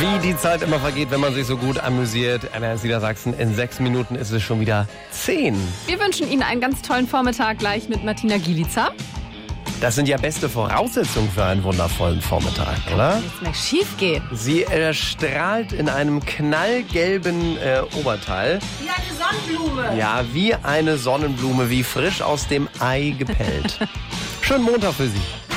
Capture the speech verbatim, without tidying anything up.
Wie die Zeit immer vergeht, wenn man sich so gut amüsiert. N R S Niedersachsen, in sechs Minuten ist es schon wieder zehn. Wir wünschen Ihnen einen ganz tollen Vormittag gleich mit Martina Gielica. Das sind ja beste Voraussetzungen für einen wundervollen Vormittag, oder? Wenn nichts mehr schief geht. Sie erstrahlt in einem knallgelben äh, Oberteil. Wie eine Sonnenblume. Ja, wie eine Sonnenblume, wie frisch aus dem Ei gepellt. Schönen Montag für Sie.